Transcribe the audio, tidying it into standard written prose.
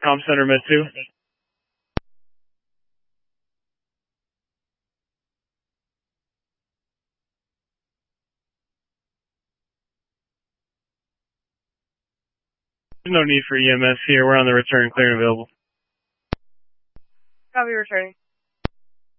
Com Center Med 2. There's no need for EMS here. We're on the return, clear and available. Copy, returning.